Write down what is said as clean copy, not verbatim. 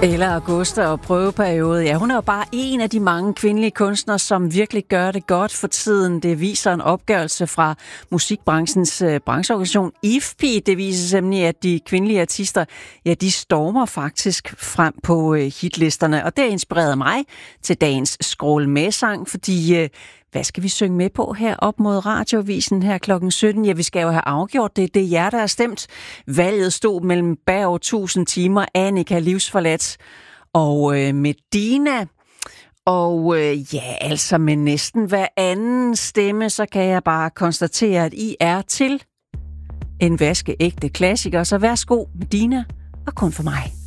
Eller Augusta og prøveperiode. Ja, hun er jo bare en af de mange kvindelige kunstnere, som virkelig gør det godt for tiden. Det viser en opgørelse fra musikbranchens brancheorganisation IFPI. Det viser nemlig, at de kvindelige artister, ja, de stormer faktisk frem på hitlisterne. Og det inspirerede mig til dagens Skrål med-sang, fordi hvad skal vi synge med på her op mod Radioavisen her klokken 17? Ja, vi skal jo have afgjort det. Det er jer, der har stemt. Valget stod mellem Berg 1000 timer, Annika Livsforladt og Medina. Og ja, altså med næsten hver anden stemme, så kan jeg bare konstatere, at I er til en vaskeægte klassiker. Så værsgo, Medina, og kun for mig.